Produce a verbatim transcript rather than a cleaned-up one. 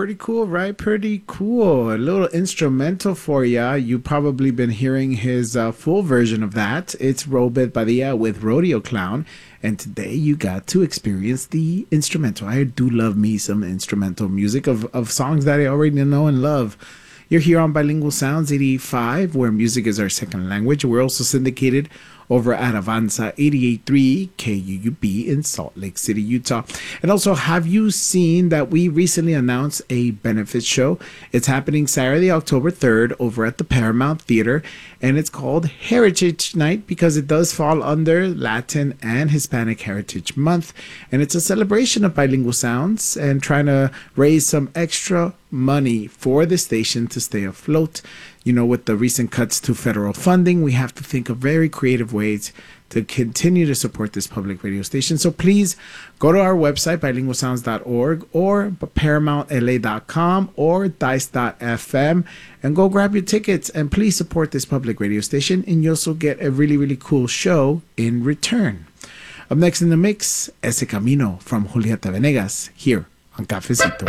pretty cool, right? Pretty cool. A little instrumental for ya. You've probably been hearing his uh, full version of that. It's Robert Padilla with Rodeo Clown. And today you got to experience the instrumental. I do love me some instrumental music of, of songs that I already know and love. You're here on Bilingual Sounds eighty-five, where music is our second language. We're also syndicated over at Avanza eighty-eight point three K U U B in Salt Lake City, Utah. And also, have you seen that we recently announced a benefit show? It's happening Saturday, October third over at the Paramount Theater, and it's called Heritage Night because it does fall under Latin and Hispanic Heritage Month. And it's a celebration of bilingual sounds and trying to raise some extra money for the station to stay afloat. You know, with the recent cuts to federal funding, we have to think of very creative ways to continue to support this public radio station. So please go to our website, bilingual sounds dot org or paramount l a dot com or dice dot f m and go grab your tickets and please support this public radio station, and you also get a really, really cool show in return. Up next in the mix, Ese Camino from Julieta Venegas here on Cafecito.